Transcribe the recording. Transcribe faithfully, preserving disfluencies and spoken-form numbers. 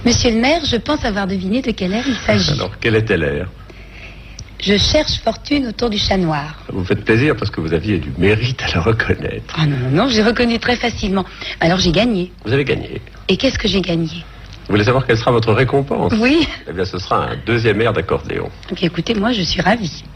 Monsieur le maire, je pense avoir deviné de quel air il s'agit. Alors, quel était l'air? Je cherche fortune autour du chat noir. Vous me faites plaisir parce que vous aviez du mérite à le reconnaître. Ah non, non, non, j'ai reconnu très facilement. Alors j'ai gagné. Vous avez gagné. Et qu'est-ce que j'ai gagné? Vous voulez savoir quelle sera votre récompense? Oui. Eh bien, ce sera un deuxième air d'accordéon. Eh bien, écoutez, moi, je suis ravie.